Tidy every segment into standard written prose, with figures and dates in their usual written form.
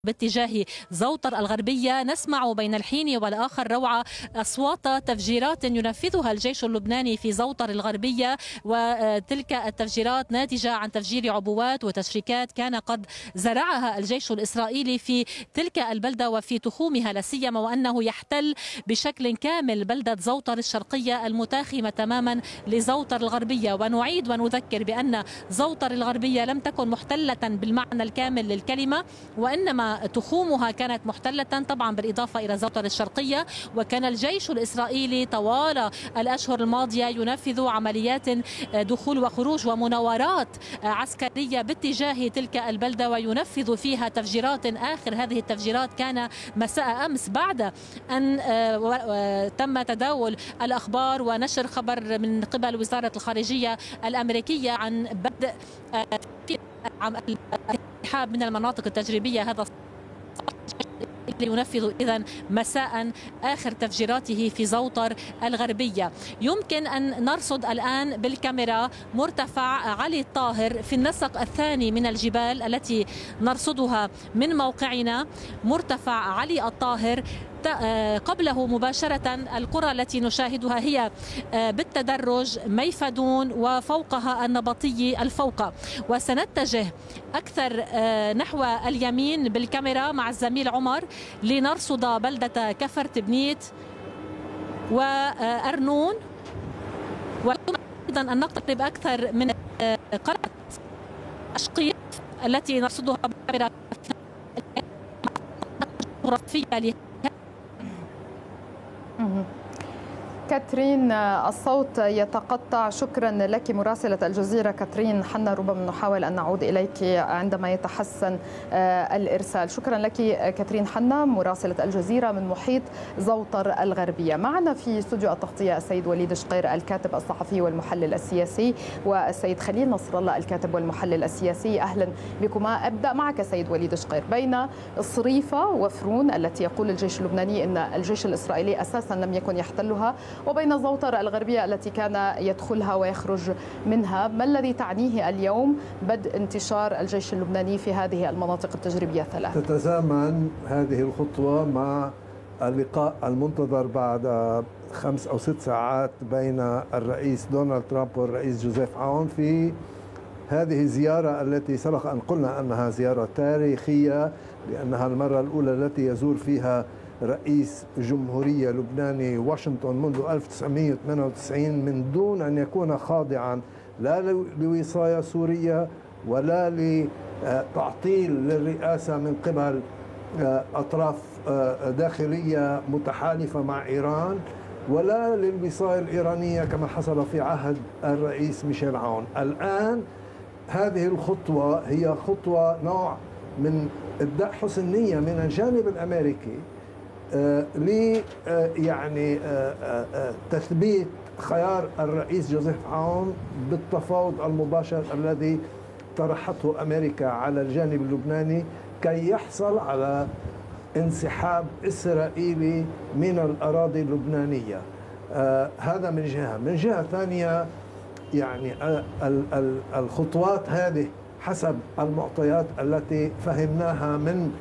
باتجاه زوطر الغربية. نسمع بين الحين والآخر روعة أصوات تفجيرات ينفذها الجيش اللبناني في زوطر الغربية، وتلك التفجيرات ناتجة عن تفجير عبوات وتشريكات كان قد زرعها الجيش الإسرائيلي في تلك البلدة وفي تخومها، لا سيما وأنه يحتل بشكل كامل بلدة زوطر الشرقية المتاخمة تماما لزوطر الغربية. ونعيد ونذكر بأن زوطر الغربية لم تكن محتلة بالمعنى الكامل للكلمة، وإنما تخومها كانت محتلة طبعا بالإضافة إلى زوطر الشرقية. وكان الجيش الإسرائيلي طوال الأشهر الماضية ينفذ عمليات دخول وخروج ومناورات عسكرية باتجاه تلك البلدة وينفذ فيها تفجيرات. آخر هذه التفجيرات كان مساء أمس بعد أن تم تداول الأخبار ونشر خبر من قبل وزارة الخارجية الأمريكية عن بدء الانسحاب من المناطق التجريبية. هذا ينفذ إذن مساء آخر تفجيراته في زوطر الغربية. يمكن أن نرصد الآن بالكاميرا مرتفع علي الطاهر في النسق الثاني من الجبال التي نرصدها من موقعنا. مرتفع علي الطاهر قبله مباشرة القرى التي نشاهدها هي بالتدرج ميفدون وفوقها النبطي الفوقة. وسنتجه أكثر نحو اليمين بالكاميرا مع الزميل عمر لنرصد بلدة كفر تبنيت وأرنون، وأيضا أن نقترب أكثر من قرية أشقيف التي نرصدها بالكاميرا جغرافية. كاترين، الصوت يتقطع. شكرا لك مراسلة الجزيرة كاترين حنا، ربما نحاول أن نعود إليك عندما يتحسن الإرسال. شكرا لك كاترين حنا مراسلة الجزيرة من محيط زوطر الغربية. معنا في استوديو التغطية السيد وليد شقير الكاتب الصحفي والمحلل السياسي، والسيد خليل نصر الله الكاتب والمحلل السياسي. أهلا بكما. أبدأ معك سيد وليد شقير. بين الصريفة وفرون التي يقول الجيش اللبناني أن الجيش الإسرائيلي أساسا لم يكن يحتلها، وبين زوطر الغربية التي كان يدخلها ويخرج منها، ما الذي تعنيه اليوم بدء انتشار الجيش اللبناني في هذه المناطق التجريبية الثلاث؟ تتزامن هذه الخطوة مع اللقاء المنتظر بعد 5 أو 6 ساعات بين الرئيس دونالد ترامب والرئيس جوزيف عون في هذه الزيارة التي سبق أن قلنا أنها زيارة تاريخية، لأنها المرة الأولى التي يزور فيها رئيس جمهورية لبناني واشنطن منذ 1998 من دون أن يكون خاضعا لا لوصاية سورية ولا لتعطيل للرئاسة من قبل أطراف داخلية متحالفة مع إيران، ولا للوصاية الإيرانية كما حصل في عهد الرئيس ميشيل عون. الآن هذه الخطوة هي خطوة نوع من إبداء حسن نية من الجانب الأمريكي يعني تثبيت خيار الرئيس جوزيف عون بالتفاوض المباشر الذي طرحته أمريكا على الجانب اللبناني كي يحصل على انسحاب إسرائيلي من الأراضي اللبنانية. هذا من جهة. من جهة ثانية يعني الخطوات هذه حسب المعطيات التي فهمناها من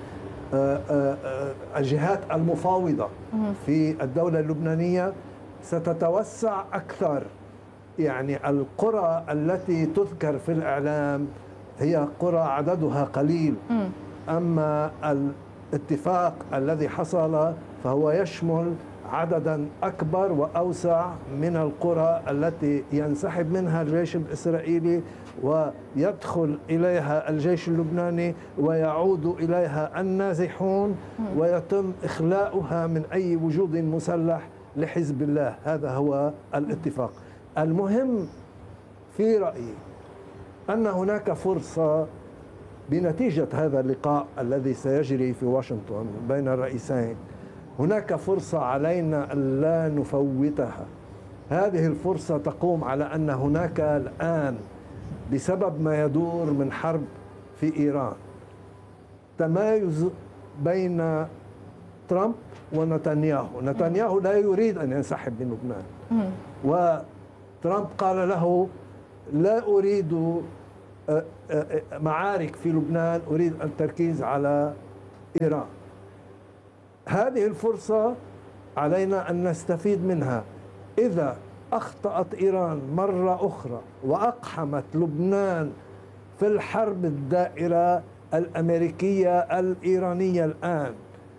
الجهات المفاوضة في الدولة اللبنانية ستتوسع أكثر. يعني القرى التي تذكر في الإعلام هي قرى عددها قليل، أما الاتفاق الذي حصل فهو يشمل عددا أكبر وأوسع من القرى التي ينسحب منها الجيش الإسرائيلي ويدخل إليها الجيش اللبناني ويعود إليها النازحون ويتم إخلاؤها من أي وجود مسلح لحزب الله. هذا هو الاتفاق. المهم في رأيي أن هناك فرصة بنتيجة هذا اللقاء الذي سيجري في واشنطن بين الرئيسين، هناك فرصة علينا أن لا نفوتها. هذه الفرصة تقوم على أن هناك الآن بسبب ما يدور من حرب في إيران تمايز بين ترامب ونتنياهو. نتنياهو لا يريد أن ينسحب من لبنان، وترامب قال له لا أريد معارك في لبنان، أريد التركيز على إيران. هذه الفرصة علينا أن نستفيد منها. إذا أخطأت إيران مرة أخرى وأقحمت لبنان في الحرب الدائرة الأمريكية الإيرانية الآن،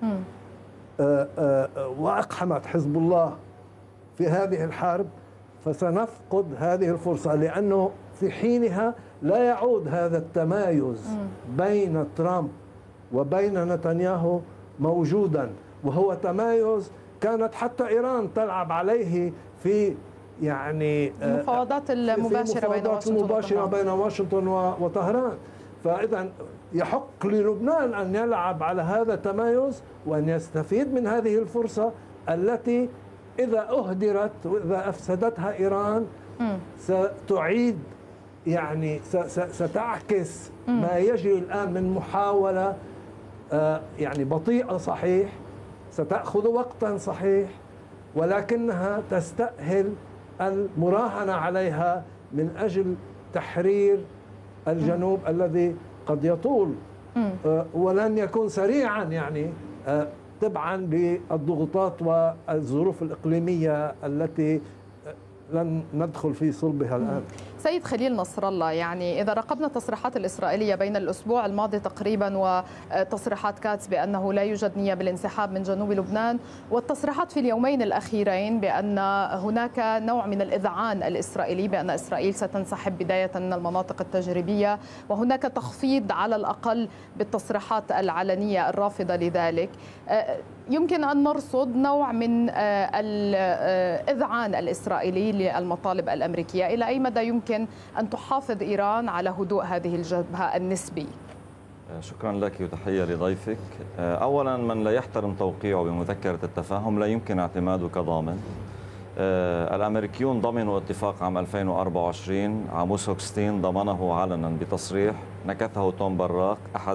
وأقحمت حزب الله في هذه الحرب، فسنفقد هذه الفرصة، لأنه في حينها لا يعود هذا التمايز بين ترامب وبين نتنياهو موجودا، وهو تمايز كانت حتى إيران تلعب عليه في يعني المفاوضات المباشرة بين واشنطن وطهران. فإذا يحق للبنان أن يلعب على هذا التمايز وأن يستفيد من هذه الفرصة التي إذا أهدرت وإذا أفسدتها إيران ستعيد يعني ستعكس ما يجري الآن من محاولة يعني بطيئة صحيح، ستأخذ وقتا صحيح، ولكنها تستأهل المراهنة عليها من أجل تحرير الجنوب الذي قد يطول ولن يكون سريعا، يعني تبعا للضغوطات والظروف الإقليمية التي لن ندخل في صلبها الآن. سيد خليل نصر الله، يعني إذا راقبنا التصريحات الإسرائيلية بين الأسبوع الماضي تقريبا وتصريحات كاتس بأنه لا يوجد نية بالانسحاب من جنوب لبنان، والتصريحات في اليومين الأخيرين بأن هناك نوع من الإذعان الإسرائيلي بأن إسرائيل ستنسحب بداية من المناطق التجريبية، وهناك تخفيض على الأقل بالتصريحات العلنية الرافضة لذلك، يمكن أن نرصد نوع من الإذعان الإسرائيلي للمطالب الأمريكية. إلى أي مدى يمكن أن تحافظ إيران على هدوء هذه الجبهة النسبي؟ شكرا لك وتحية لضيفك. أولا، من لا يحترم توقيعه بمذكرة التفاهم لا يمكن اعتماده كضامن. الأمريكيون ضمنوا اتفاق عام 2024، عاموس هوكستين ضمنه علنا بتصريح نكثه توم براك أحد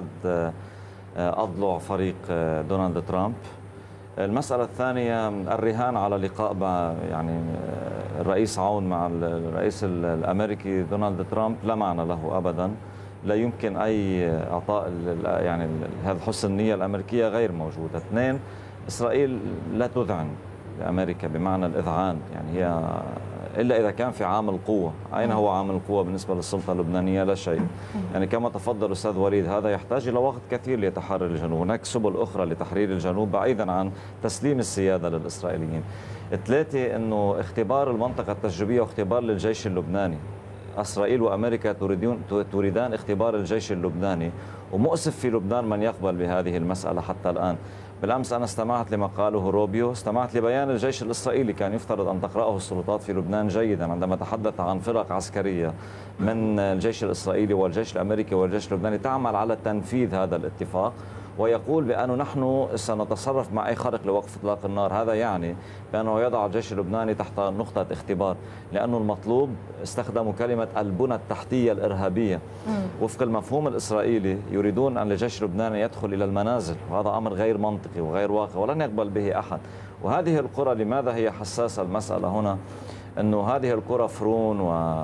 أضلع فريق دونالد ترامب. المسألة الثانية، الرهان على لقاء يعني الرئيس عون مع الرئيس الأمريكي دونالد ترامب لا معنى له أبدا. لا يمكن أي إعطاء يعني هذا حسن النية الأمريكية غير موجودة. اثنين، إسرائيل لا تذعن لأمريكا بمعنى الإذعان، يعني هي إلا إذا كان في عامل قوة. أين هو عامل القوة بالنسبة للسلطة اللبنانية؟ لا شيء. يعني كما تفضل أستاذ وليد، هذا يحتاج إلى وقت كثير ليتحرر الجنوب. هناك سبل أخرى لتحرير الجنوب بعيدا عن تسليم السيادة للإسرائيليين. ثلاثة، أنه اختبار المنطقة التجريبية واختبار للجيش اللبناني. إسرائيل وأمريكا تريدان اختبار الجيش اللبناني، ومؤسف في لبنان من يقبل بهذه المسألة حتى الآن. بالأمس أنا استمعت لما قاله روبيو، استمعت لبيان الجيش الإسرائيلي، كان يفترض أن تقرأه السلطات في لبنان جيدا عندما تحدث عن فرق عسكرية من الجيش الإسرائيلي والجيش الأمريكي والجيش اللبناني تعمل على تنفيذ هذا الاتفاق، ويقول بأنه نحن سنتصرف مع أي خرق لوقف إطلاق النار. هذا يعني بأنه يضع الجيش اللبناني تحت نقطة اختبار، لأنه المطلوب استخدموا كلمة البنى التحتية الإرهابية. وفق المفهوم الإسرائيلي يريدون أن الجيش اللبناني يدخل إلى المنازل، وهذا أمر غير منطقي وغير واقع ولن يقبل به أحد. وهذه القرى لماذا هي حساسة المسألة هنا؟ أنه هذه القرى فرون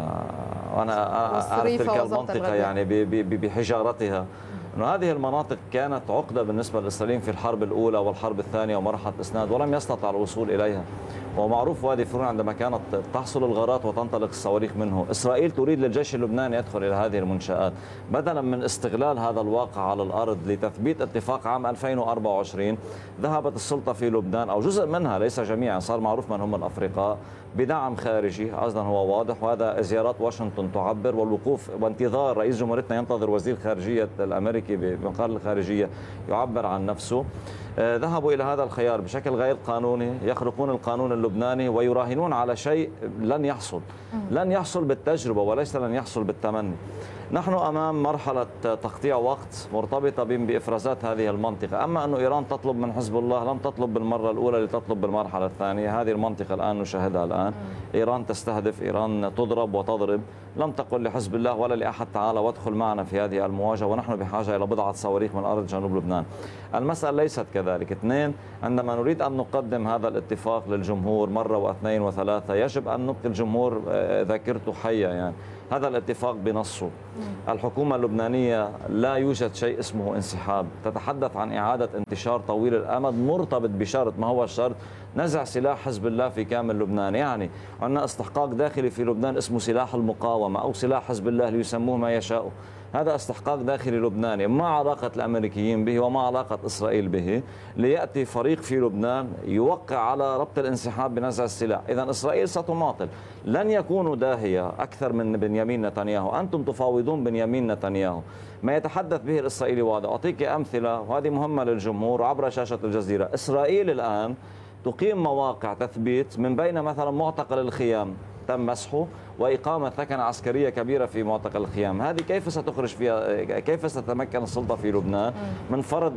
وأنا أعرف تلك المنطقة يعني بحجارتها، أنه هذه المناطق كانت عقدة بالنسبة للإسرائيليين في الحرب الأولى والحرب الثانية ومرحلة إسناد، ولم يستطع الوصول إليها. ومعروف وادي فرون عندما كانت تحصل الغارات وتنطلق الصواريخ منه. إسرائيل تريد للجيش اللبناني يدخل إلى هذه المنشآت بدلا من استغلال هذا الواقع على الأرض لتثبيت اتفاق عام 2024. ذهبت السلطة في لبنان أو جزء منها، ليس جميعا، صار معروف من هم الأفرقاء، بدعم خارجي أيضا هو واضح، وهذا زيارات واشنطن تعبر، والوقوف وانتظار رئيس جمهوريتنا ينتظر وزير خارجية الأمريكي بمقر الخارجية يعبر عن نفسه. ذهبوا إلى هذا الخيار بشكل غير قانوني، يخرقون القانون اللبناني ويراهنون على شيء لن يحصل بالتجربة وليس لن يحصل بالتمني. نحن أمام مرحلة تقطيع وقت مرتبطة بإفرازات هذه المنطقة. أما أن إيران تطلب من حزب الله، لم تطلب بالمرة الأولى لتطلب بالمرحلة الثانية. هذه المنطقة الآن نشاهدها الآن الآن. إيران تستهدف، إيران تضرب وتضرب، لم تقل لحزب الله ولا لأحد تعالى وادخل معنا في هذه المواجهة، ونحن بحاجة إلى بضعة صواريخ من أرض جنوب لبنان. المسألة ليست كذلك. اثنين، عندما نريد أن نقدم هذا الاتفاق للجمهور مرة واثنين وثلاثة، يجب أن نبقي الجمهور ذاكرته حية. يعني هذا الاتفاق بنصه الحكومة اللبنانية لا يوجد شيء اسمه انسحاب، تتحدث عن إعادة انتشار طويل الأمد مرتبط بشرط، ما هو الشرط؟ نزع سلاح حزب الله في كامل لبنان. يعني عندنا استحقاق داخلي في لبنان اسمه سلاح المقاومة أو سلاح حزب الله ليسموه ما يشاء. هذا استحقاق داخلي لبناني ما علاقة الأمريكيين به وما علاقة إسرائيل به، ليأتي فريق في لبنان يوقع على ربط الانسحاب بنزع السلاح. إذن إسرائيل ستماطل، لن يكونوا داهية أكثر من بنيامين نتنياهو. أنتم تفاوضون بنيامين نتنياهو. ما يتحدث به الإسرائيلي واضح. أعطيك أمثلة وهذه مهمة للجمهور عبر شاشة الجزيرة. إسرائيل الآن تقيم مواقع تثبيت، من بين مثلا معتقل الخيام تم مسحه وإقامة ثكنة عسكرية كبيرة في معتقل الخيام. هذه كيف ستخرج فيها؟ كيف ستتمكن السلطة في لبنان من فرض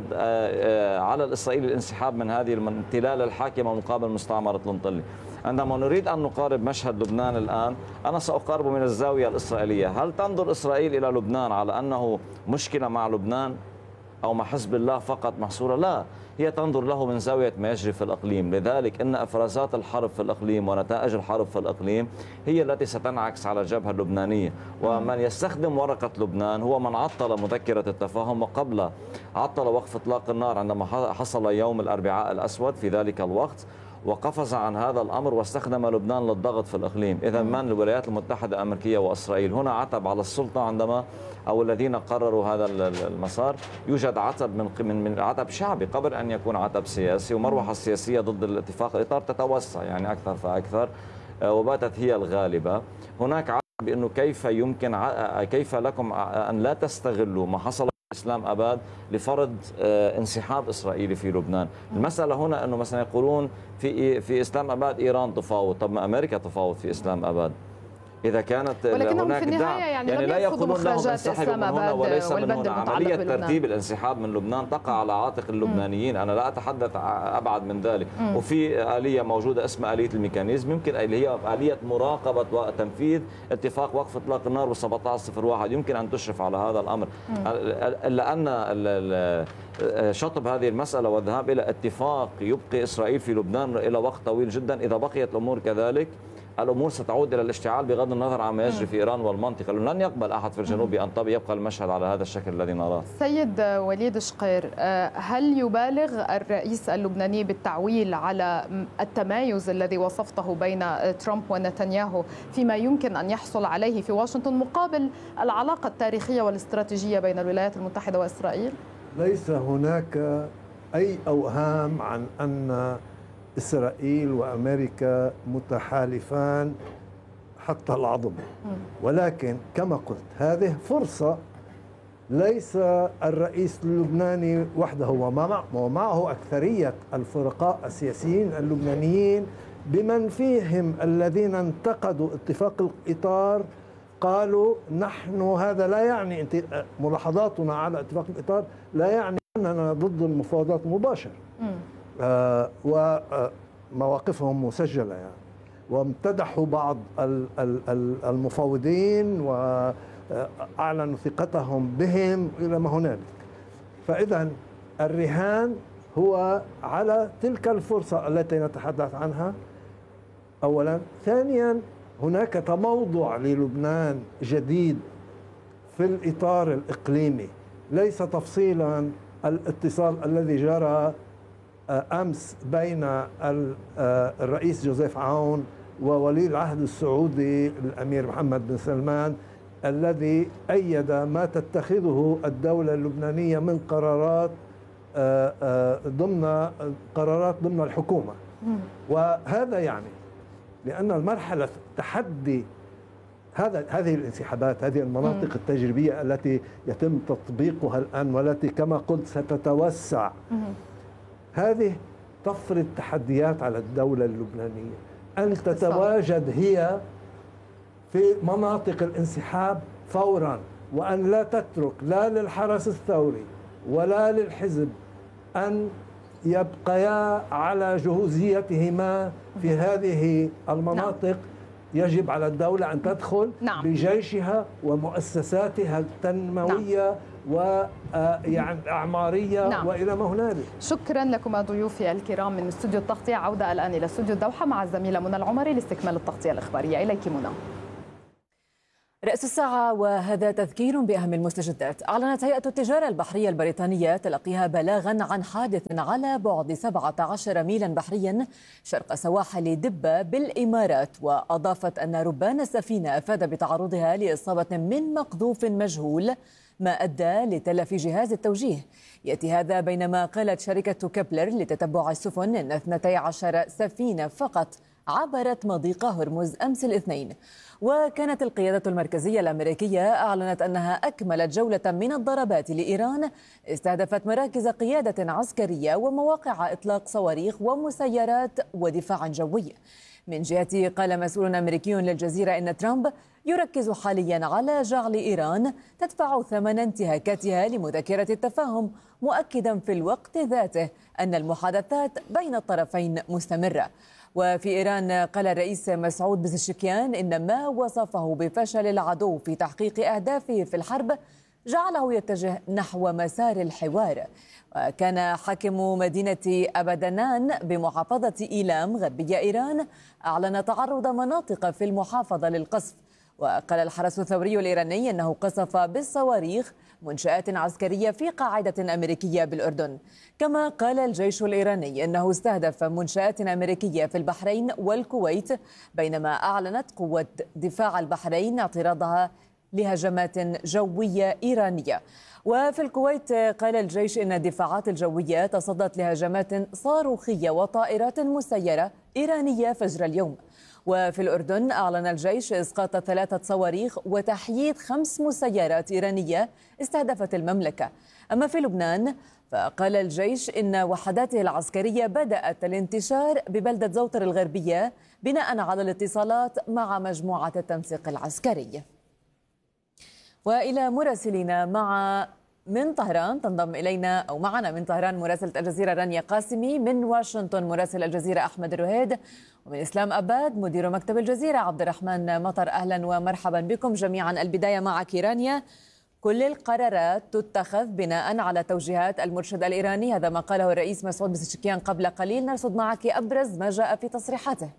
على الإسرائيلي الانسحاب من هذه الامتلال الحاكمة مقابل مستعمرة المنطلي؟ عندما نريد أن نقارب مشهد لبنان الآن، أنا سأقاربه من الزاوية الإسرائيلية. هل تنظر إسرائيل إلى لبنان على أنه مشكلة مع لبنان أو مع حزب الله فقط محصورة؟ لا، هي تنظر له من زاوية ما يجري في الإقليم. لذلك إن إفرازات الحرب في الإقليم ونتائج الحرب في الإقليم هي التي ستنعكس على الجبهة اللبنانية. ومن يستخدم ورقة لبنان هو من عطل مذكرة التفاهم، وقبل عطل وقف إطلاق النار عندما حصل يوم الأربعاء الأسود في ذلك الوقت، وقفز عن هذا الأمر واستخدم لبنان للضغط في الإقليم. إذا من الولايات المتحدة الأمريكية وإسرائيل هنا عتب على السلطة عندما أو الذين قرروا هذا المسار. يوجد عتب من عتب شعبي قبل أن يكون عتب سياسي، ومروحة السياسية ضد الاتفاق الإطار تتوسع يعني أكثر فأكثر، وباتت هي الغالبة. هناك عتب بأنه كيف لكم أن لا تستغلوا ما حصل إسلام أباد لفرض انسحاب إسرائيلي في لبنان. المسألة هنا أنه مثلا يقولون في إسلام أباد إيران تفاوض، طب ما أمريكا تفاوض في إسلام أباد إذا كانت هناك في دعم. يعني لا يقولون لهم انسحبوا من هنا وليس من هنا. عملية ترتيب الانسحاب من لبنان تقع على عاتق اللبنانيين. أنا لا أتحدث أبعد من ذلك. وفي آلية موجودة اسمها آلية الميكانيزم، يمكن اللي هي آلية مراقبة وتنفيذ اتفاق وقف إطلاق النار ب17/01، يمكن أن تشرف على هذا الأمر. إلا أن شطب هذه المسألة والذهاب إلى اتفاق يبقي إسرائيل في لبنان إلى وقت طويل جدا، إذا بقيت الأمور كذلك الأمور ستعود إلى الاشتعال بغض النظر عما يجري في إيران والمنطقة. لن يقبل أحد في الجنوب بأن يبقى المشهد على هذا الشكل الذي نراه. سيد وليد شقير، هل يبالغ الرئيس اللبناني بالتعويل على التمايز الذي وصفته بين ترامب ونتنياهو فيما يمكن أن يحصل عليه في واشنطن مقابل العلاقة التاريخية والاستراتيجية بين الولايات المتحدة وإسرائيل؟ ليس هناك أي أوهام عن أن إسرائيل وأمريكا متحالفان حتى العظم، ولكن كما قلت هذه فرصة. ليس الرئيس اللبناني وحده ومعه أكثرية الفرقاء السياسيين اللبنانيين بمن فيهم الذين انتقدوا اتفاق الإطار، قالوا نحن هذا لا يعني ملاحظاتنا على اتفاق الإطار لا يعني أننا ضد المفاوضات مباشرة. ومواقفهم مسجلة يعني، وامتدحوا بعض المفاوضين وأعلنوا ثقتهم بهم إلى ما هنالك. فإذا الرهان هو على تلك الفرصة التي نتحدث عنها أولا. ثانيا، هناك تموضع للبنان جديد في الإطار الإقليمي، ليس تفصيلا الاتصال الذي جرى أمس بين الرئيس جوزيف عون وولي العهد السعودي الأمير محمد بن سلمان، الذي أيد ما تتخذه الدولة اللبنانية من قرارات ضمن الحكومة. وهذا يعني لأن المرحلة تحدي هذه الانسحابات، هذه المناطق التجريبية التي يتم تطبيقها الآن والتي كما قلت ستتوسع، هذه تفرض تحديات على الدولة اللبنانية أن تتواجد هي في مناطق الانسحاب فورا، وأن لا تترك لا للحرس الثوري ولا للحزب أن يبقيا على جهوزيتهما في هذه المناطق. يجب على الدولة أن تدخل بجيشها ومؤسساتها التنموية ويعني الأعمارية وإلى ما هنالك. شكرا لكم ضيوفي الكرام من استوديو التغطية. عودة الآن إلى استوديو الدوحة مع الزميلة منى العمري لاستكمال التغطية الإخبارية. إليك منى. رأس الساعة وهذا تذكير بأهم المستجدات. أعلنت هيئة التجارة البحرية البريطانية تلقيها بلاغا عن حادث على بعد 17 ميلا بحريا شرق سواحل دبة بالإمارات، وأضافت أن ربان السفينة أفاد بتعرضها لإصابة من مقذوف مجهول ما أدى لتلف جهاز التوجيه. يأتي هذا بينما قالت شركة كبلر لتتبع السفن أن 12 سفينة فقط عبرت مضيق هرمز أمس الاثنين. وكانت القيادة المركزية الأمريكية أعلنت أنها أكملت جولة من الضربات لإيران استهدفت مراكز قيادة عسكرية ومواقع إطلاق صواريخ ومسيرات ودفاع جوي. من جهته قال مسؤول أمريكي للجزيرة إن ترامب يركز حاليا على جعل إيران تدفع ثمن انتهاكاتها لمذكرة التفاهم، مؤكدا في الوقت ذاته أن المحادثات بين الطرفين مستمرة. وفي إيران قال الرئيس مسعود بزشكيان إن ما وصفه بفشل العدو في تحقيق أهدافه في الحرب جعله يتجه نحو مسار الحوار. وكان حاكم مدينة أبدنان بمحافظة إيلام غربية إيران أعلن تعرض مناطق في المحافظة للقصف. وقال الحرس الثوري الإيراني أنه قصف بالصواريخ منشآت عسكرية في قاعدة أمريكية بالأردن. كما قال الجيش الإيراني أنه استهدف منشآت أمريكية في البحرين والكويت، بينما أعلنت قوة دفاع البحرين اعتراضها لهجمات جوية إيرانية. وفي الكويت قال الجيش إن الدفاعات الجوية تصدت لهجمات صاروخية وطائرات مسيرة إيرانية فجر اليوم. وفي الأردن أعلن الجيش إسقاط 3 صواريخ وتحييد 5 مسيرات إيرانية استهدفت المملكة. أما في لبنان فقال الجيش إن وحداته العسكرية بدأت الانتشار ببلدة زوطر الغربية بناء على الاتصالات مع مجموعة التنسيق العسكري. وإلى مراسلين من طهران تنضم إلينا أو معنا من طهران مراسلة الجزيرة رانيا قاسمي، من واشنطن مراسل الجزيرة أحمد الرهيد، ومن إسلام أباد مدير مكتب الجزيرة عبد الرحمن مطر. أهلا ومرحبا بكم جميعا. البداية معك رانيا. كل القرارات تتخذ بناء على توجيهات المرشد الإيراني، هذا ما قاله الرئيس مسعود بزشكيان قبل قليل. نرصد معك أبرز ما جاء في تصريحاته.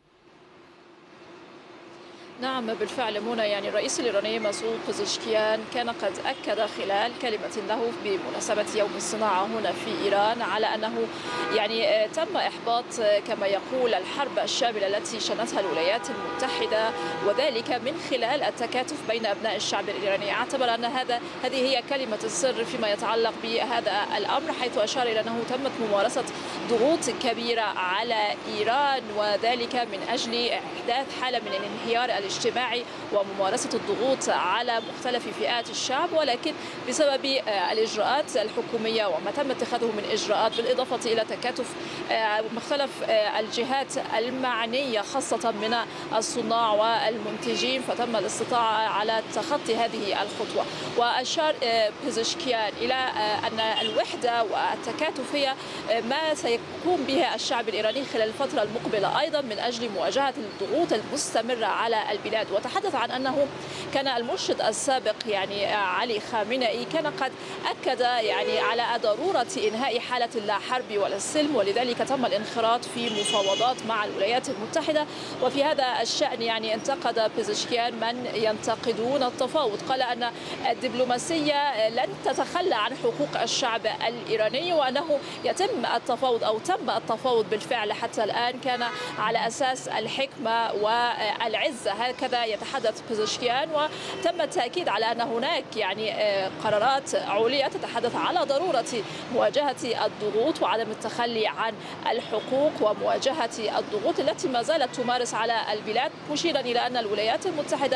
نعم بالفعل منى، يعني الرئيس الإيراني مسعود بزشكيان كان قد أكد خلال كلمة له بمناسبة يوم الصناعة هنا في إيران على أنه يعني تم إحباط كما يقول الحرب الشاملة التي شنتها الولايات المتحدة، وذلك من خلال التكاتف بين أبناء الشعب الإيراني. اعتبر أن هذه هي كلمة السر فيما يتعلق بهذا الأمر، حيث أشار إلى أنه تمت ممارسة ضغوط كبيرة على إيران، وذلك من أجل إحداث حالة من الانهيار الاجتماعي وممارسة الضغوط على مختلف فئات الشعب، ولكن بسبب الإجراءات الحكومية وما تم اتخاذه من إجراءات بالإضافة إلى تكاتف مختلف الجهات المعنية خاصة من الصناع والمنتجين، فتم الاستطاعة على تخطي هذه الخطوة. وأشار بزشكيان إلى أن الوحدة والتكاتف هي ما سيقوم بها الشعب الإيراني خلال الفترة المقبلة أيضا من أجل مواجهة الضغوط المستمرة على البلاد. وتحدث عن أنه كان المرشد السابق يعني علي خامنئي كان قد أكد يعني على ضرورة إنهاء حالة اللا حرب ولا السلم، ولذلك تم الانخراط في مفاوضات مع الولايات المتحدة. وفي هذا الشأن يعني انتقد بزشكيان من ينتقدون التفاوض، قال أن الدبلوماسية لن تتخلى عن حقوق الشعب الإيراني، وأنه يتم التفاوض أو تم التفاوض بالفعل حتى الآن كان على أساس الحكمة والعزة، هكذا يتحدث بزشكيان. وتم التأكيد على أن هناك يعني قرارات عليا تتحدث على ضرورة مواجهة الضغوط وعدم التخلي عن الحقوق ومواجهة الضغوط التي ما زالت تمارس على البلاد، مشيرا إلى أن الولايات المتحدة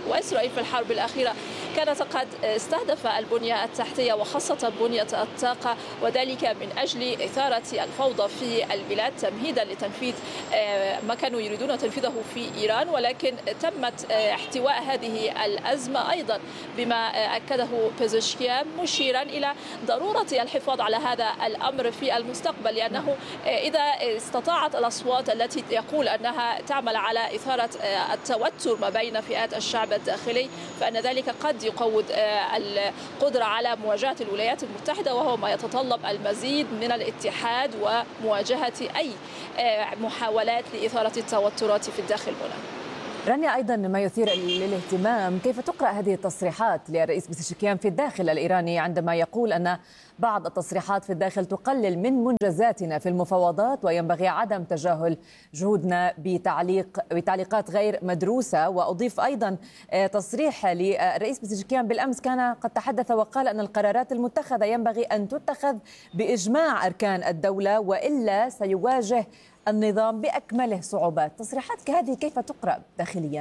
وإسرائيل في الحرب الأخيرة كانت قد استهدف البنية التحتية وخاصة بنية الطاقة، وذلك من أجل إثارة الفوضى في البلاد تمهيدا لتنفيذ ما كانوا يريدون تنفيذه في إيران. ولكن تمت احتواء هذه الأزمة أيضا بما أكده بيزشكيان، مشيرا إلى ضرورة الحفاظ على هذا الأمر في المستقبل، لأنه إذا استطاعت الأصوات التي يقول أنها تعمل على إثارة التوتر ما بين فئات الشعب الداخلي، فإن ذلك قد يقوض القدرة على مواجهة الولايات المتحدة، وهو ما يتطلب المزيد من الاتحاد ومواجهة أي محاولات لإثارة التوترات في الداخل هنا. رانيا، أيضا ما يثير للاهتمام كيف تقرأ هذه التصريحات للرئيس بيزشكيان في الداخل الإيراني عندما يقول أن بعض التصريحات في الداخل تقلل من منجزاتنا في المفاوضات وينبغي عدم تجاهل جهودنا بتعليقات غير مدروسة. وأضيف أيضا تصريح للرئيس بيزشكيان بالأمس كان قد تحدث وقال أن القرارات المتخذة ينبغي أن تتخذ بإجماع أركان الدولة وإلا سيواجه النظام بأكمله صعوبات. تصريحات كهذه كيف تقرأ داخليا؟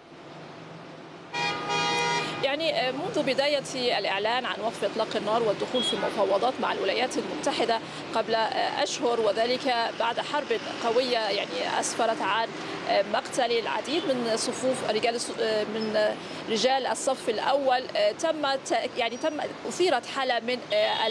يعني منذ بداية الإعلان عن وقف إطلاق النار والدخول في مفاوضات مع الولايات المتحدة قبل أشهر، وذلك بعد حرب قوية يعني أسفرت عن مقتل العديد من صفوف رجال الصف الأول، تم أثيرت حالة من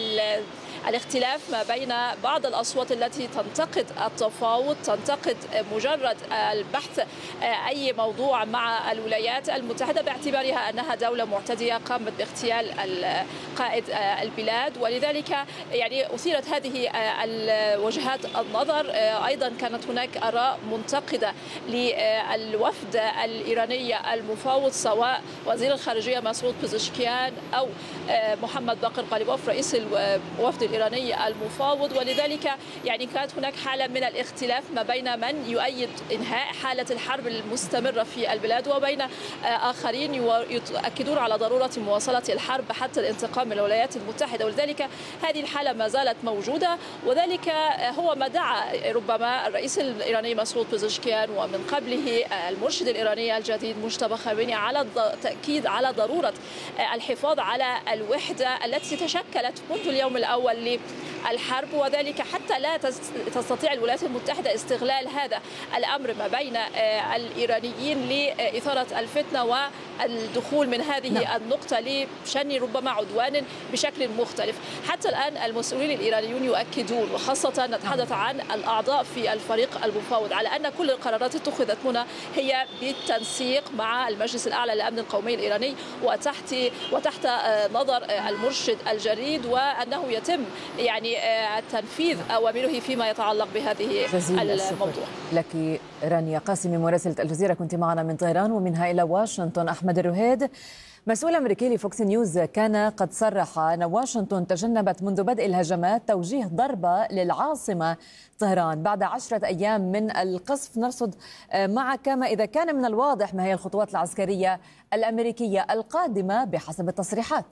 الاختلاف ما بين بعض الأصوات التي تنتقد التفاوض، تنتقد مجرد البحث أي موضوع مع الولايات المتحدة باعتبارها أنها دولة معتدية قامت باغتيال قائد البلاد. ولذلك يعني أثيرت هذه وجهات النظر. أيضا كانت هناك آراء منتقدة للوفد الإيراني المفاوض، سواء وزير الخارجية مسعود بيزشكيان أو محمد باقر غالبوف رئيس الوفد الإيراني المفاوض. ولذلك يعني كانت هناك حالة من الاختلاف ما بين من يؤيد إنهاء حالة الحرب المستمرة في البلاد وبين آخرين يؤكدون على ضرورة مواصلة الحرب حتى الانتقام من الولايات المتحدة. ولذلك هذه الحالة ما زالت موجودة، وذلك هو ما دعا ربما الرئيس الإيراني مسعود بيزشكيان ومن قبله المرشد الإيراني الجديد مجتبى خامنئي على التأكيد على ضرورة الحفاظ على الوحدة التي تشكلت منذ اليوم الأول للحرب، وذلك حتى لا تستطيع الولايات المتحدة استغلال هذا الأمر ما بين الإيرانيين لإثارة الفتنة والدخول من هذه النقطة لشن ربما عدوان بشكل مختلف. حتى الآن المسؤولين الإيرانيون يؤكدون، وخاصة نتحدث عن الأعضاء في الفريق المفاوض، على أن كل القرارات اتخذت هنا هي بالتنسيق مع المجلس الأعلى للأمن القومي الإيراني وتحت نظر المرشد الجديد، وأنه يتم يعني تنفيذ أوامره فيما يتعلق بهذه الموضوع. لك رانيا قاسمي مراسلة الجزيرة، كنت معنا من طهران. ومنها إلى واشنطن أحمد الرهيد، مسؤول أمريكي لفوكس نيوز، كان قد صرح أن واشنطن تجنبت منذ بدء الهجمات توجيه ضربة للعاصمة طهران بعد 10 أيام من القصف. نرصد معك ما إذا كان من الواضح ما هي الخطوات العسكرية الأمريكية القادمة بحسب التصريحات.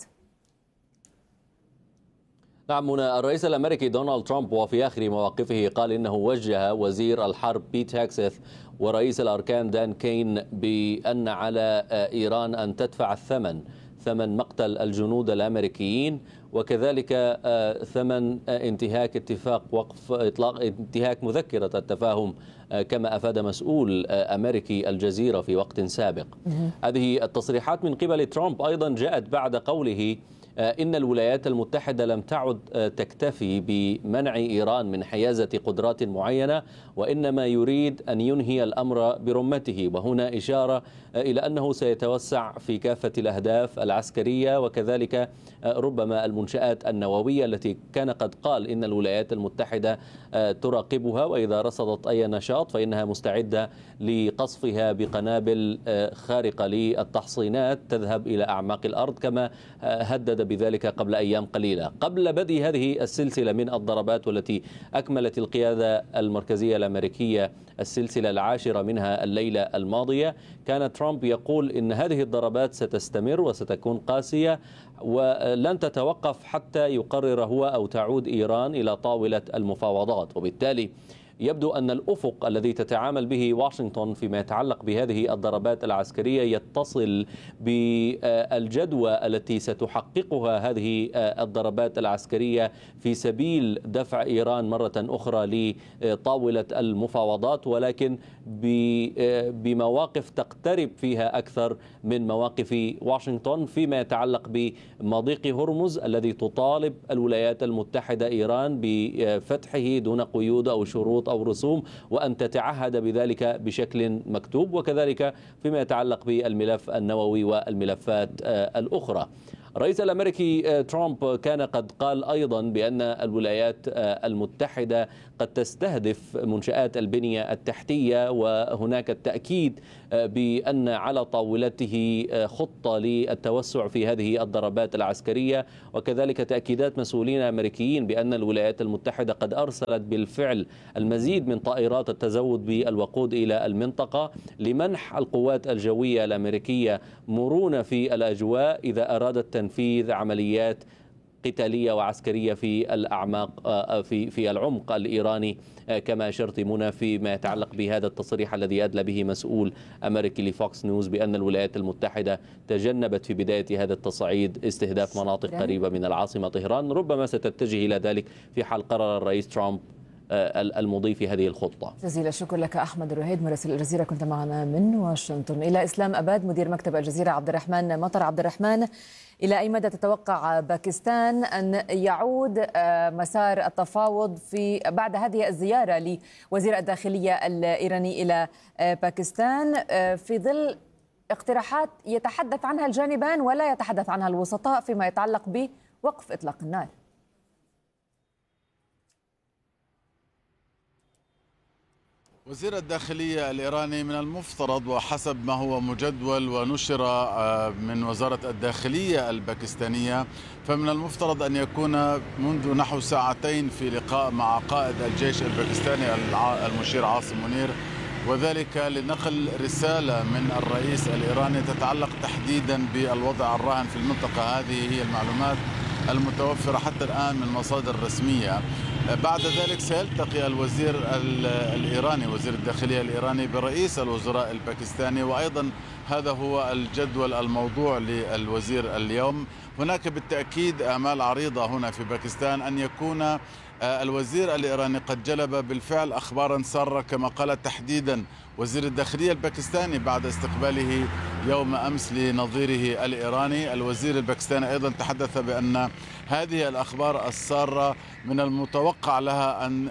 نعم منى، الرئيس الأمريكي دونالد ترامب وفي آخر مواقفه قال إنه وجه وزير الحرب بيت هيكسث ورئيس الأركان دان كين بأن على إيران أن تدفع ثمن مقتل الجنود الأمريكيين، وكذلك ثمن انتهاك اتفاق وقف إطلاق انتهاك مذكرة التفاهم كما أفاد مسؤول أمريكي الجزيرة في وقت سابق. هذه التصريحات من قبل ترامب أيضا جاءت بعد قوله إن الولايات المتحدة لم تعد تكتفي بمنع إيران من حيازة قدرات معينة، وإنما يريد أن ينهي الأمر برمته. وهنا إشارة إلى أنه سيتوسع في كافة الأهداف العسكرية وكذلك ربما المنشآت النووية التي كان قد قال إن الولايات المتحدة تراقبها، وإذا رصدت أي نشاط فإنها مستعدة لقصفها بقنابل خارقة للتحصينات تذهب إلى أعماق الأرض، كما هدد بذلك قبل أيام قليلة. قبل بدء هذه السلسلة من الضربات والتي أكملت القيادة المركزية الأمريكية السلسلة العاشرة منها الليلة الماضية، كان ترامب يقول إن هذه الضربات ستستمر وستكون قاسية ولن تتوقف حتى يقرر هو أو تعود إيران إلى طاولة المفاوضات. وبالتالي يبدو أن الأفق الذي تتعامل به واشنطن فيما يتعلق بهذه الضربات العسكرية يتصل بالجدوى التي ستحققها هذه الضربات العسكرية في سبيل دفع إيران مرة أخرى لطاولة المفاوضات، ولكن بمواقف تقترب فيها أكثر من مواقف واشنطن فيما يتعلق بمضيق هرمز الذي تطالب الولايات المتحدة إيران بفتحه دون قيود أو شروط أو رسوم، وأن تتعهد بذلك بشكل مكتوب، وكذلك فيما يتعلق بالملف النووي والملفات الأخرى. الرئيس الأمريكي ترامب كان قد قال أيضا بأن الولايات المتحدة قد تستهدف منشآت البنية التحتية، وهناك التأكيد بأن على طاولته خطة للتوسع في هذه الضربات العسكرية، وكذلك تأكيدات مسؤولين أمريكيين بأن الولايات المتحدة قد أرسلت بالفعل المزيد من طائرات التزود بالوقود إلى المنطقة لمنح القوات الجوية الأمريكية مرونة في الأجواء إذا أرادت تنفيذ عمليات قتالية وعسكرية في الأعماق في العمق الإيراني، كما أشرت منى فيما يتعلق بهذا التصريح الذي أدلى به مسؤول أمريكي لفوكس نيوز بأن الولايات المتحدة تجنبت في بداية هذا التصعيد استهداف مناطق قريبة من العاصمة طهران، ربما ستتجه إلى ذلك في حال قرر الرئيس ترامب المضي في هذه الخطة. جزيل الشكر لك أحمد الرهيد مراسل الجزيرة، كنت معنا من واشنطن. إلى إسلام أباد مدير مكتب الجزيرة عبد الرحمن مطر. عبد الرحمن، إلى أي مدى تتوقع باكستان أن يعود مسار التفاوض في بعد هذه الزيارة لوزير الداخلية الإيراني إلى باكستان في ظل اقتراحات يتحدث عنها الجانبان ولا يتحدث عنها الوسطاء فيما يتعلق بوقف إطلاق النار؟ وزير الداخلية الإيراني من المفترض وحسب ما هو مجدول ونشر من وزارة الداخلية الباكستانية، فمن المفترض أن يكون منذ نحو ساعتين في لقاء مع قائد الجيش الباكستاني المشير عاصم منير، وذلك لنقل رسالة من الرئيس الإيراني تتعلق تحديدا بالوضع الراهن في المنطقة. هذه هي المعلومات المتوفرة حتى الآن من مصادر رسمية. بعد ذلك سيلتقي الوزير الإيراني وزير الداخلية الإيراني برئيس الوزراء الباكستاني، وأيضا هذا هو الجدول الموضوع للوزير اليوم. هناك بالتأكيد آمال عريضة هنا في باكستان أن يكون الوزير الإيراني قد جلب بالفعل أخبارا سارة كما قال تحديدا وزير الداخلية الباكستاني بعد استقباله يوم أمس لنظيره الإيراني. الوزير الباكستاني أيضا تحدث بأن هذه الأخبار السارة من المتوقع لها أن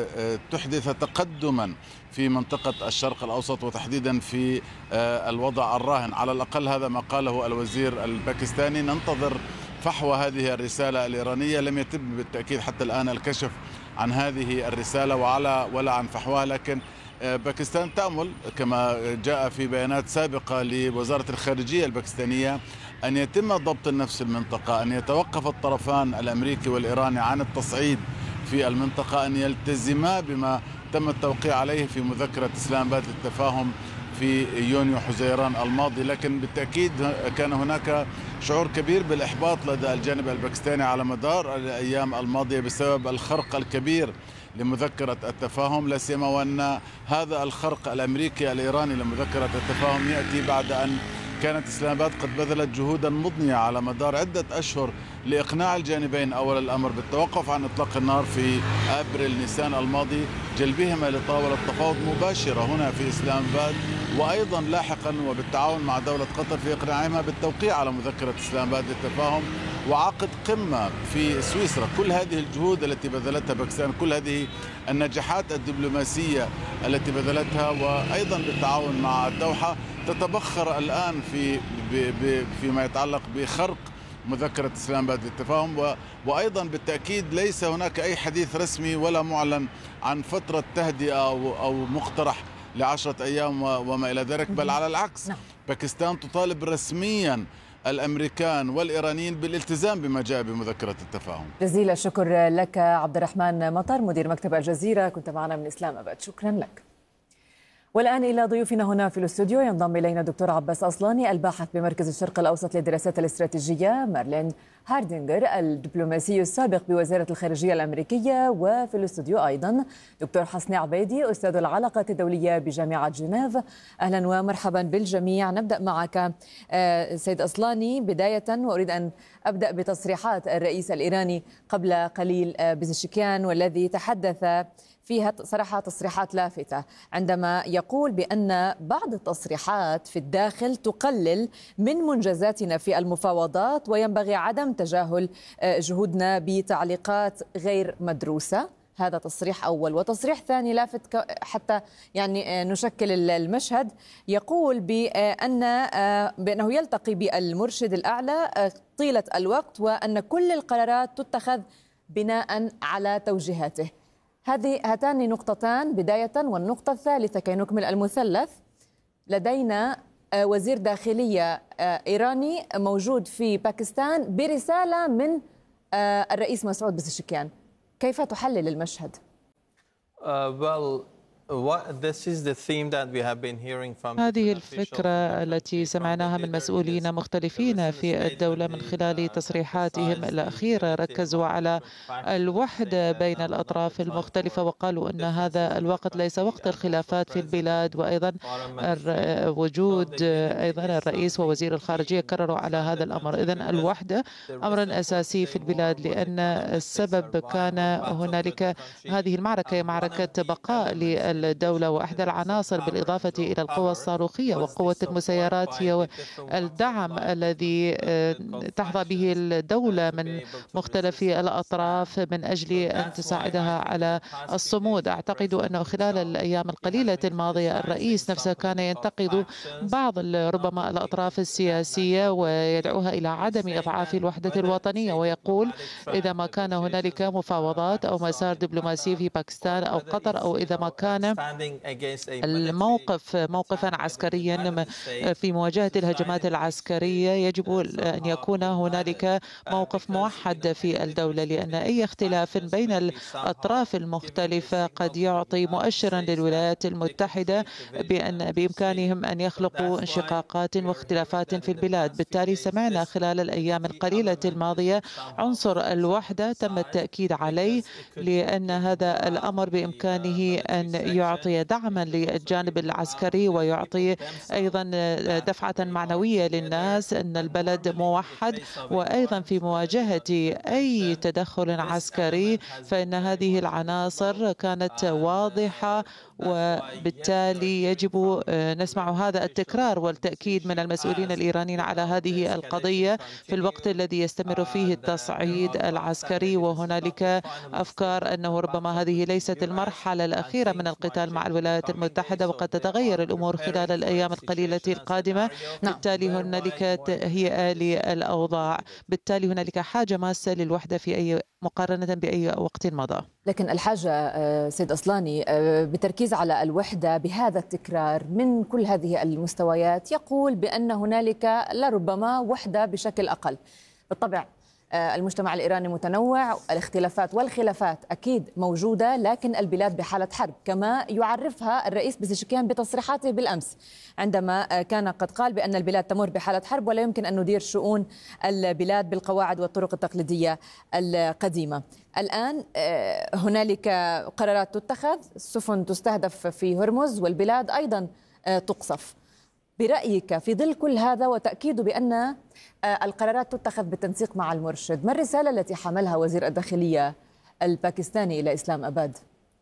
تحدث تقدما في منطقة الشرق الأوسط وتحديدا في الوضع الراهن. على الأقل هذا ما قاله الوزير الباكستاني. ننتظر فحوى هذه الرسالة الإيرانية. لم يتم بالتأكيد حتى الآن الكشف عن هذه الرسالة ولا عن فحواها، لكن باكستان تأمل كما جاء في بيانات سابقة لوزارة الخارجية الباكستانية أن يتم ضبط النفس في المنطقة، أن يتوقف الطرفان الأمريكي والإيراني عن التصعيد في المنطقة، أن يلتزما بما تم التوقيع عليه في مذكرة إسلام آباد للتفاهم في يونيو حزيران الماضي. لكن بالتأكيد كان هناك شعور كبير بالإحباط لدى الجانب الباكستاني على مدار الأيام الماضية بسبب الخرق الكبير لمذكرة التفاهم، لا سيما وأن هذا الخرق الأمريكي الإيراني لمذكرة التفاهم يأتي بعد أن كانت إسلام آباد قد بذلت جهودا مضنية على مدار عدة أشهر لإقناع الجانبين أول الأمر بالتوقف عن إطلاق النار في أبريل نيسان الماضي، جلبهما لطاولة تفاوض مباشرة هنا في إسلام آباد، وأيضا لاحقا وبالتعاون مع دولة قطر في إقناعهما بالتوقيع على مذكرة إسلام آباد للتفاهم وعقد قمة في سويسرا. كل هذه الجهود التي بذلتها باكستان، كل هذه النجاحات الدبلوماسية التي بذلتها وأيضا بالتعاون مع الدوحة تتبخر الآن فيما يتعلق بخرق مذكرة إسلام آباد للتفاهم. وأيضا بالتأكيد ليس هناك أي حديث رسمي ولا معلن عن فترة تهدئة أو مقترح ل10 أيام وما إلى ذلك، بل على العكس باكستان تطالب رسميا الأمريكان والإيرانيين بالالتزام بما جاء بمذكرة التفاهم. جزيل الشكر لك عبد الرحمن مطر مدير مكتب الجزيرة، كنت معنا من إسلام آباد، شكرا لك. والآن إلى ضيوفنا هنا في الاستوديو. ينضم إلينا الدكتور عباس أصلاني الباحث بمركز الشرق الأوسط للدراسات الاستراتيجية، مارلين هاردينغر الدبلوماسي السابق بوزارة الخارجية الأمريكية، وفي الاستوديو أيضا دكتور حسني عبيدي أستاذ العلاقات الدولية بجامعة جنيف. أهلا ومرحبا بالجميع. نبدأ معك سيد أصلاني بداية، وأريد أن أبدأ بتصريحات الرئيس الإيراني قبل قليل بزشكيان، والذي تحدث فيها صراحة تصريحات لافتة عندما يقول بأن بعض التصريحات في الداخل تقلل من منجزاتنا في المفاوضات، وينبغي عدم تجاهل جهودنا بتعليقات غير مدروسة. هذا تصريح أول. وتصريح ثاني لافت حتى يعني نشكل المشهد، يقول بأنه يلتقي بالمرشد الأعلى طيلة الوقت، وأن كل القرارات تتخذ بناء على توجيهاته. هاتان نقطتان بداية. والنقطة الثالثة كي نكمل المثلث، لدينا وزير داخلية إيراني موجود في باكستان برسالة من الرئيس مسعود بزشكيان. كيف تحلل المشهد؟ هذه الفكرة التي سمعناها من مسؤولين مختلفين في الدولة من خلال تصريحاتهم الأخيرة، ركزوا على الوحدة بين الأطراف المختلفة، وقالوا أن هذا الوقت ليس وقت الخلافات في البلاد. وأيضا وجود أيضا الرئيس ووزير الخارجية كرروا على هذا الأمر. إذن الوحدة أمر أساسي في البلاد، لأن السبب كان هنالك هذه المعركة، معركة بقاء الدولة، وأحدى العناصر بالإضافة إلى القوى الصاروخية وقوة المسيرات هي الدعم الذي تحظى به الدولة من مختلف الأطراف من أجل أن تساعدها على الصمود. أعتقد أنه خلال الأيام القليلة الماضية الرئيس نفسه كان ينتقد بعض ربما الأطراف السياسية ويدعوها إلى عدم إضعاف الوحدة الوطنية، ويقول إذا ما كان هنالك مفاوضات أو مسار دبلوماسي في باكستان أو قطر، أو إذا ما كان الموقف موقفا عسكريا في مواجهة الهجمات العسكرية، يجب أن يكون هنالك موقف موحد في الدولة، لأن أي اختلاف بين الأطراف المختلفة قد يعطي مؤشرا للولايات المتحدة بأن بإمكانهم أن يخلقوا انشقاقات واختلافات في البلاد. بالتالي سمعنا خلال الأيام القليلة الماضية عنصر الوحدة تم التأكيد عليه، لأن هذا الأمر بإمكانه أن يعطي دعما للجانب العسكري ويعطي أيضا دفعة معنوية للناس أن البلد موحد. وأيضا في مواجهة أي تدخل عسكري فإن هذه العناصر كانت واضحة، وبالتالي يجب نسمع هذا التكرار والتأكيد من المسؤولين الإيرانيين على هذه القضية في الوقت الذي يستمر فيه التصعيد العسكري. وهنالك أفكار أنه ربما هذه ليست المرحلة الأخيرة من القتال مع الولايات المتحدة، وقد تتغير الأمور خلال الأيام القليلة القادمة. بالتالي هنالك تهيئة للأوضاع، بالتالي هنالك حاجة ماسة للوحدة في أي مقارنة بأي وقت مضى. لكن الحاجة سيد أصلاني بتركيز على الوحدة بهذا التكرار من كل هذه المستويات يقول بأن هنالك لربما وحدة بشكل أقل. بالطبع المجتمع الإيراني متنوع، الاختلافات والخلافات أكيد موجودة، لكن البلاد بحالة حرب كما يعرفها الرئيس بزشكيان بتصريحاته بالأمس، عندما كان قد قال بأن البلاد تمر بحالة حرب ولا يمكن أن ندير شؤون البلاد بالقواعد والطرق التقليدية القديمة. الآن هنالك قرارات تتخذ، السفن تستهدف في هرمز والبلاد أيضا تقصف. برأيك في ظل كل هذا وتأكيد بأن القرارات تتخذ بالتنسيق مع المرشد، ما الرسالة التي حملها وزير الداخلية الباكستاني إلى إسلام أباد؟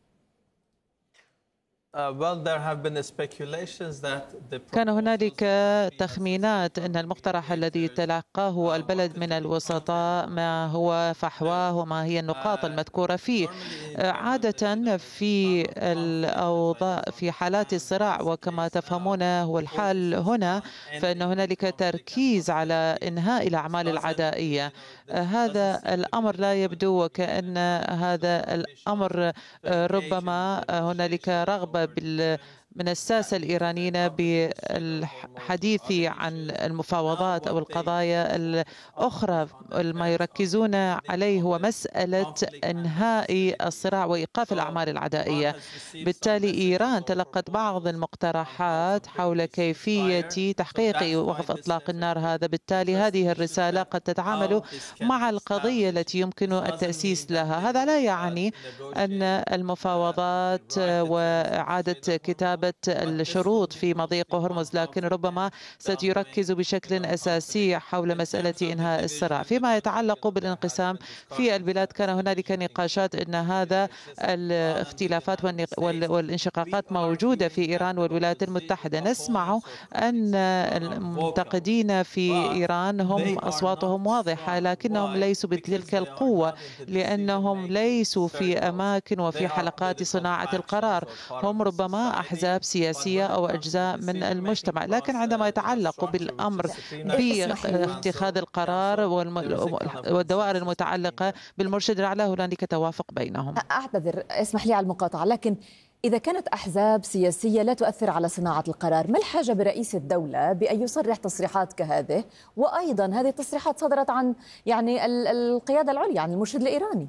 كان هنالك تخمينات أن المقترح الذي تلقاه البلد من الوسطاء ما هو فحواه وما هي النقاط المذكورة فيه. عادة في الأوضاع في حالات الصراع وكما تفهمون هو الحال هنا، فإن هنالك تركيز على إنهاء الأعمال العدائية. هذا الأمر لا يبدو وكأن هذا الأمر ربما هنالك رغبة من الساسة الإيرانيين بالحديث عن المفاوضات أو القضايا الأخرى. ما يركزون عليه هو مسألة إنهاء الصراع وإيقاف الأعمال العدائية. بالتالي إيران تلقت بعض المقترحات حول كيفية تحقيق وقف إطلاق النار هذا. بالتالي هذه الرسالة قد تتعامل مع القضية التي يمكن التأسيس لها. هذا لا يعني أن المفاوضات وإعادة كتابة الشروط في مضيق هرمز، لكن ربما ستركز بشكل أساسي حول مسألة إنهاء الصراع. فيما يتعلق بالانقسام في البلاد، كان هنالك نقاشات أن هذا الاختلافات والانشقاقات موجودة في إيران والولايات المتحدة. نسمع أن المنتقدين في إيران هم أصواتهم واضحة، لكنهم ليسوا بتلك القوة لأنهم ليسوا في أماكن وفي حلقات صناعة القرار. هم ربما أحزاب سياسية أو أجزاء من المجتمع، لكن عندما يتعلق بالأمر باتخاذ القرار والدوائر المتعلقة بالمرشد الأعلى هنالك توافق بينهم. أعتذر، اسمح لي على المقاطعة، لكن إذا كانت أحزاب سياسية لا تؤثر على صناعة القرار، ما الحاجة برئيس الدولة بأن يصرح تصريحات كهذه؟ وأيضا هذه التصريحات صدرت عن القيادة العليا، عن المرشد الإيراني.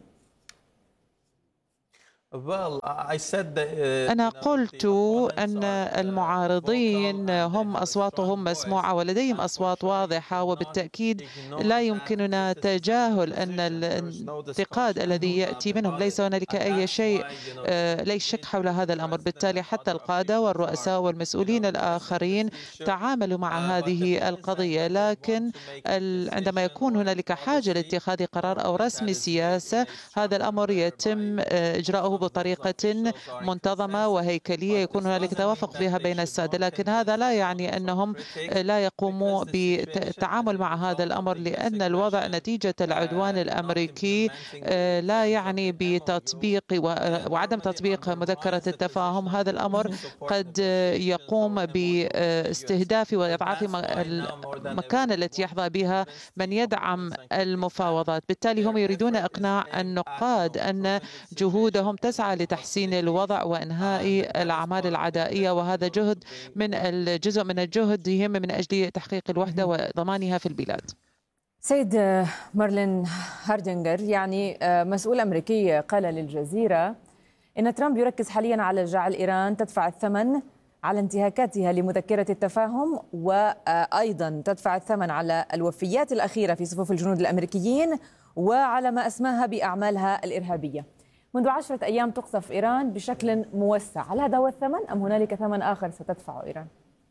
أنا قلت أن المعارضين هم أصواتهم مسموعة ولديهم أصوات واضحة، وبالتأكيد لا يمكننا تجاهل أن الانتقاد الذي يأتي منهم ليس هنالك أي شيء، ليس شك حول هذا الأمر. بالتالي حتى القادة والرؤساء والمسؤولين الآخرين تعاملوا مع هذه القضية، لكن عندما يكون هنالك حاجة لاتخاذ قرار أو رسم سياسة، هذا الأمر يتم إجراؤه بطريقة منتظمة وهيكلية يكون هنالك توافق فيها بين السادة. لكن هذا لا يعني أنهم لا يقوموا بالتعامل مع هذا الأمر، لأن الوضع نتيجة العدوان الأمريكي لا يعني بتطبيق وعدم تطبيق مذكرة التفاهم. هذا الأمر قد يقوم باستهداف وإضعاف المكانة التي يحظى بها من يدعم المفاوضات. بالتالي هم يريدون إقناع النقاد أن جهودهم تسعى لتحسين الوضع وإنهاء الأعمال العدائية، وهذا جهد من الجزء من الجهد يهم من أجل تحقيق الوحدة وضمانها في البلاد. سيد مارلين هاردينغر، يعني مسؤول أمريكي قال للجزيرة إن ترامب يركز حاليا على جعل إيران تدفع الثمن على انتهاكاتها لمذكرة التفاهم، وأيضا تدفع الثمن على الوفيات الأخيرة في صفوف الجنود الأمريكيين وعلى ما أسماها بأعمالها الإرهابية. منذ 10 أيام تقصف إيران بشكل موسع، هل هذا هو الثمن أم هنالك ثمن آخر ستدفعه إيران؟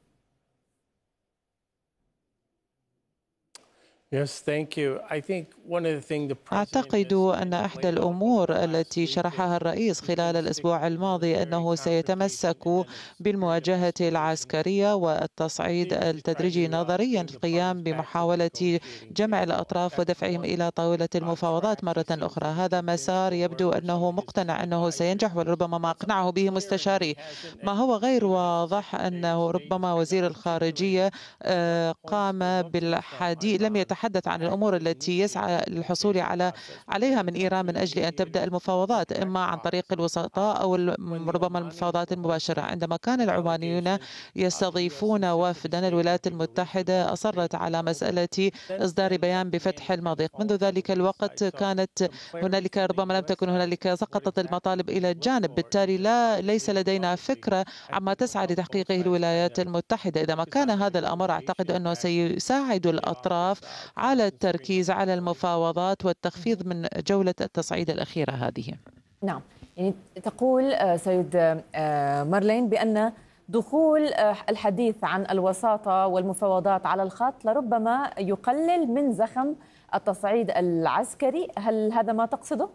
أعتقد أن إحدى الأمور التي شرحها الرئيس خلال الأسبوع الماضي أنه سيتمسك بالمواجهة العسكرية والتصعيد التدريجي نظريا، القيام بمحاولة جمع الأطراف ودفعهم إلى طاولة المفاوضات مرة أخرى. هذا مسار يبدو أنه مقتنع أنه سينجح، وربما ما أقنعه به مستشاري. ما هو غير واضح أنه ربما وزير الخارجية قام بالحديث، لم يتحدث عن الأمور التي يسعى للحصول عليها من إيران من أجل أن تبدأ المفاوضات، إما عن طريق الوسطاء أو ربما المفاوضات المباشرة. عندما كان العمانيون يستضيفون وفدا، الولايات المتحدة أصرت على مسألة إصدار بيان بفتح المضيق. منذ ذلك الوقت كانت هنالك ربما لم تكن هنالك، سقطت المطالب إلى الجانب. بالتالي ليس لدينا فكرة عما تسعى لتحقيقه الولايات المتحدة. إذا ما كان هذا الأمر، أعتقد أنه سيساعد الأطراف على التركيز على المفاوضات والتخفيض من جولة التصعيد الأخيرة هذه. نعم، يعني تقول سيد مارلين بأن دخول الحديث عن الوساطة والمفاوضات على الخط لربما يقلل من زخم التصعيد العسكري. هل هذا ما تقصده؟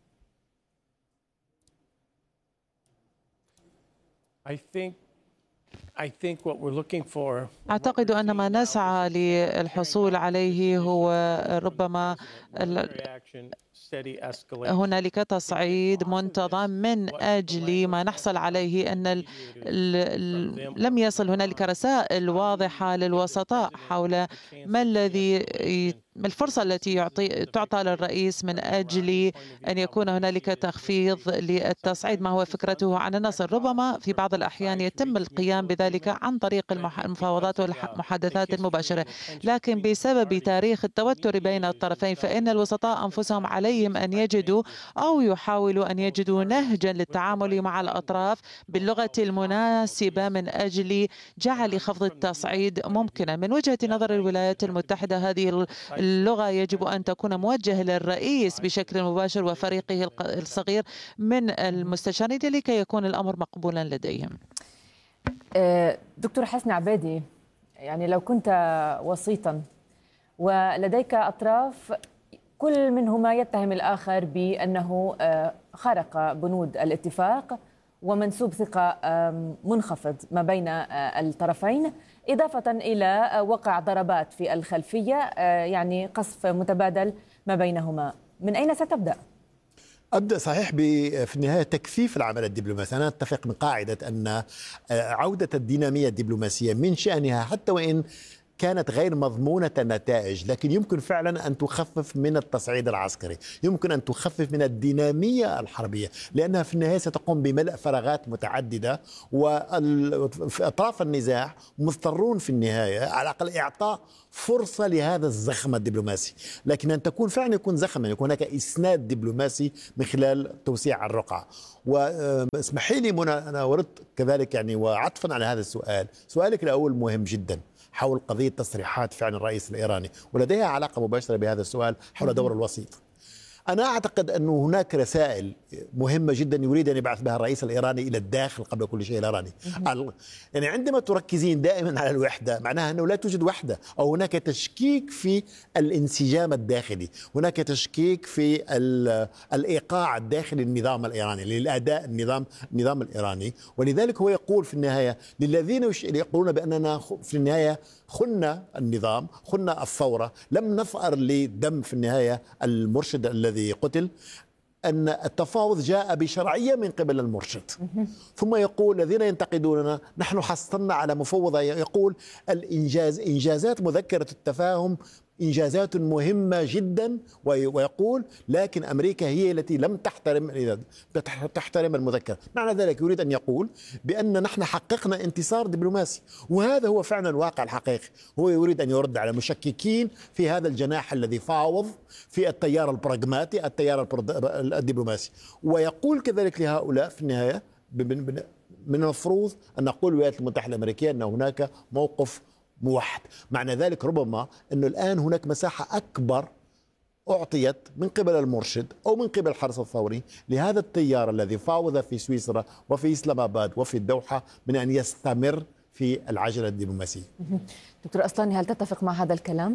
أعتقد أن ما نسعى للحصول عليه هو ربما هنالك تصعيد منتظم من أجل ما نحصل عليه، أن لم يصل هنالك رسائل واضحة للوسطاء حول ما الذي الفرصة التي تعطى للرئيس من أجل أن يكون هنالك تخفيض للتصعيد ما هو فكرته عن النصر. ربما في بعض الأحيان يتم القيام بذلك عن طريق المفاوضات والمحادثات المباشرة، لكن بسبب تاريخ التوتر بين الطرفين فإن الوسطاء أنفسهم عليهم أن يجدوا أو يحاولوا أن يجدوا نهجا للتعامل مع الأطراف باللغة المناسبة من أجل جعل خفض التصعيد ممكنا. من وجهة نظر الولايات المتحدة هذه اللغة يجب أن تكون موجهة للرئيس بشكل مباشر وفريقه الصغير من المستشارين لكي يكون الأمر مقبولا لديهم. دكتور حسن عبادي، يعني لو كنت وسيطا ولديك أطراف كل منهما يتهم الآخر بأنه خرق بنود الاتفاق ومنسوب ثقة منخفض ما بين الطرفين، إضافة إلى وقع ضربات في الخلفية، يعني قصف متبادل ما بينهما، من أين ستبدأ؟ أبدأ صحيح في النهاية تكثيف العمل الدبلوماسي. أنا أتفق من قاعدة أن عودة الدينامية الدبلوماسية من شأنها حتى وإن كانت غير مضمونة النتائج، لكن يمكن فعلا أن تخفف من التصعيد العسكري، يمكن أن تخفف من الدينامية الحربية، لأنها في النهاية ستقوم بملء فراغات متعددة، وأطراف النزاع مضطرون في النهاية على الأقل إعطاء فرصة لهذا الزخم الدبلوماسي، لكن أن تكون فعلا يكون زخما، يكون هناك إسناد دبلوماسي من خلال توسيع الرقعة. واسمحي لي منى، أنا وردت كذلك يعني وعطفا على هذا السؤال، سؤالك الأول مهم جدا حول قضية تصريحات فعل الرئيس الإيراني، ولديها علاقة مباشرة بهذا السؤال حول دور الوسيط. أنا أعتقد أن هناك رسائل مهمة جدا يريد أن يبعث بها الرئيس الإيراني إلى الداخل قبل كل شيء الإيراني. يعني عندما تركزين دائما على الوحدة معناها أنه لا توجد وحدة، أو هناك تشكيك في الانسجام الداخلي، هناك تشكيك في الإيقاع الداخلي للنظام الإيراني، للأداء النظام الإيراني. ولذلك هو يقول في النهاية للذين يقولون بأننا في النهاية خنا النظام، خنا الثورة، لم نفأر لدم في النهاية المرشد الذي قتل، أن التفاوض جاء بشرعية من قبل المرشد. ثم يقول الذين ينتقدوننا نحن حصلنا على مفوضة، يقول إنجازات مذكرة التفاهم إنجازات مهمة جدا، ويقول لكن أمريكا هي التي لم تحترم المذكرة. معنى ذلك يريد أن يقول بأن نحن حققنا انتصار دبلوماسي، وهذا هو فعلا الواقع الحقيقي. هو يريد أن يرد على مشككين في هذا الجناح الذي فاوض في التيار البراغماتي، التيار الدبلوماسي، ويقول كذلك لهؤلاء في النهاية من المفروض أن نقول الولايات المتحدة الأمريكية أن هناك موقف موحد. معنى ذلك ربما أنه الآن هناك مساحة أكبر أعطيت من قبل المرشد أو من قبل الحرس الثوري لهذا التيار الذي فاوض في سويسرا وفي إسلام آباد وفي الدوحة من أن يستمر في العجلة الدبلوماسية. دكتور أصلاني، هل تتفق مع هذا الكلام؟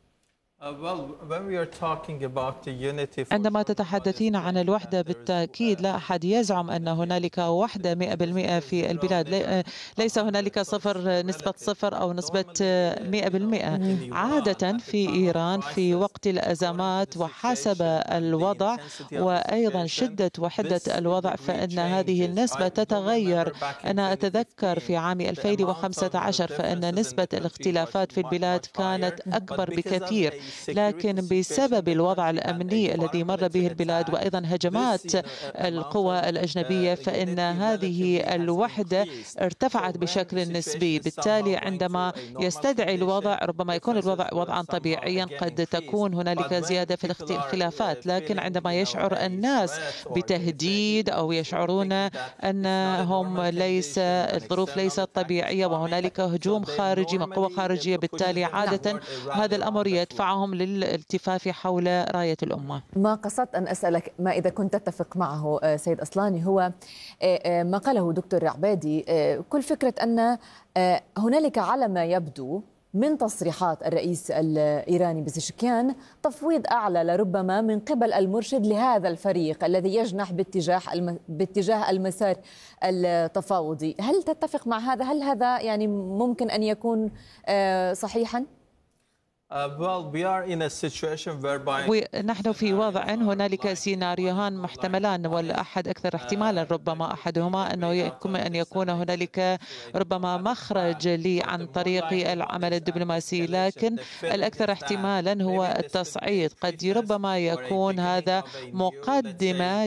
عندما تتحدثين عن الوحدة بالتأكيد لا أحد يزعم أن هنالك وحدة 100% في البلاد، ليس هنالك نسبة صفر أو نسبة 100%. عادة في إيران في وقت الأزمات وحسب الوضع وأيضا شدة وحدة الوضع فإن هذه النسبة تتغير. أنا أتذكر في عام 2015 فإن نسبة الاختلافات في البلاد كانت أكبر بكثير، لكن بسبب الوضع الأمني الذي مر به البلاد وأيضا هجمات القوى الأجنبية فإن هذه الوحدة ارتفعت بشكل نسبي. بالتالي عندما يستدعي الوضع ربما يكون الوضع وضعا طبيعيا، قد تكون هنالك زيادة في الاختلافات، لكن عندما يشعر الناس بتهديد أو يشعرون أنهم الظروف ليست طبيعية وهنالك هجوم خارجي من قوى خارجية، بالتالي عادة هذا الأمر يدفعهم للالتفاف حول راية الأمة. ما قصدت أن أسألك ما إذا كنت تتفق معه سيد أصلاني هو ما قاله دكتور عبادي، كل فكرة أن هنالك على ما يبدو من تصريحات الرئيس الإيراني بزشكيان تفويض أعلى لربما من قبل المرشد لهذا الفريق الذي يجنح باتجاه المسار التفاوضي. هل تتفق مع هذا؟ هل هذا يعني ممكن أن يكون صحيحا؟ نحن في وضع هنالك سيناريوهان محتملان، والأحد أكثر احتمالا ربما أحدهما أن يكون هنالك ربما مخرج عن طريق العمل الدبلوماسي، لكن الأكثر احتمالا هو التصعيد. قد ربما يكون هذا مقدمة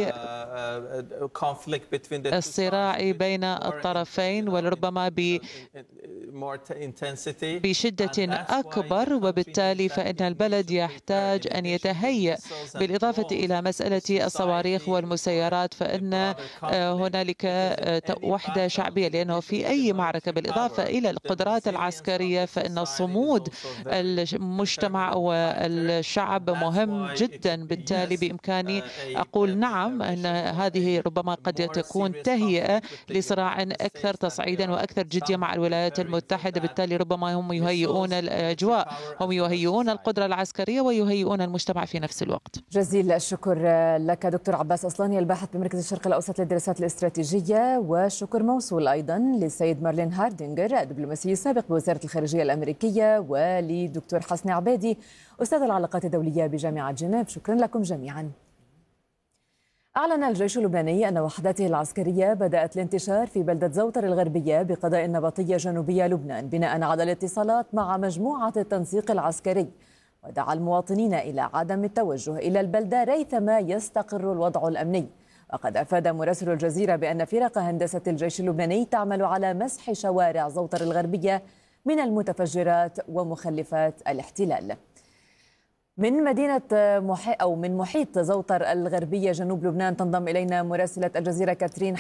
للصراع بين الطرفين، ولربما بشدة أكبر، وبالتالي فإن البلد يحتاج أن يتهيأ. بالإضافة إلى مسألة الصواريخ والمسيرات، فإن هنالك وحدة شعبية، لأنه في أي معركة بالإضافة إلى القدرات العسكرية فإن صمود المجتمع والشعب مهم جدا. بالتالي بإمكاني أقول نعم أن هذه ربما قد تكون تهيئة لصراع أكثر تصعيدا وأكثر جدية مع الولايات المتحدة. بالتالي ربما هم يهيئون الأجواء، هم يهيئون القدرة العسكرية ويهيئون المجتمع في نفس الوقت. جزيل الشكر لك دكتور عباس أصلاني، الباحث بمركز الشرق الأوسط للدراسات الاستراتيجية، والشكر موصول أيضا للسيد مارلين هاردينغر الدبلوماسي السابق بوزارة الخارجية الأمريكية، ولدكتور حسن عبادي أستاذ العلاقات الدولية بجامعة جنيف. شكرا لكم جميعا. أعلن الجيش اللبناني أن وحداته العسكرية بدأت الانتشار في بلدة زوطر الغربية بقضاء النبطية جنوبية لبنان بناء على الاتصالات مع مجموعة التنسيق العسكري، ودعا المواطنين إلى عدم التوجه إلى البلدة ريثما يستقر الوضع الأمني. وقد أفاد مراسل الجزيرة بأن فرق هندسة الجيش اللبناني تعمل على مسح شوارع زوطر الغربية من المتفجرات ومخلفات الاحتلال. من من محيط زوطر الغربية جنوب لبنان تنضم إلينا مراسلة الجزيرة كاترين